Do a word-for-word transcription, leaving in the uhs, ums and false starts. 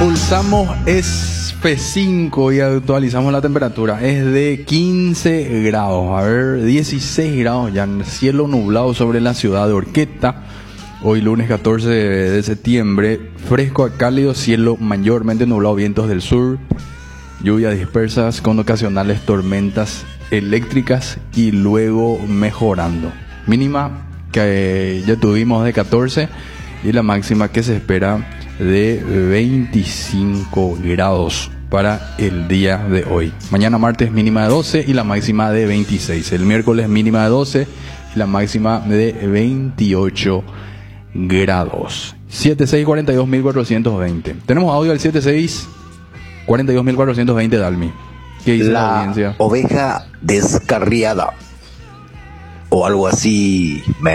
Pulsamos F cinco y actualizamos la temperatura. Es de quince grados. A ver, dieciséis grados ya. Cielo nublado sobre la ciudad de Orqueta. Hoy lunes catorce de septiembre. Fresco a cálido, cielo mayormente nublado, vientos del sur. Lluvias dispersas con ocasionales tormentas eléctricas y luego mejorando. Mínima que ya tuvimos de catorce y la máxima que se espera de veinticinco grados para el día de hoy. Mañana martes mínima de doce y la máxima de veintiséis. El miércoles mínima de doce y la máxima de veintiocho grados. siete seis cuatro dos cuatro dos cero. Tenemos audio al siete seis cuatro dos cuatro dos cero, Dalmi. ¿Qué dice la, la audiencia? Oveja descarriada o algo así. Me